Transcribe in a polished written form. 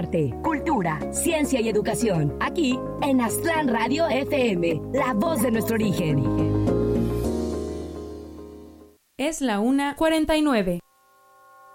arte, cultura, ciencia y educación. Aquí en Aztlán Radio FM, la voz de nuestro origen. Es la 1:49.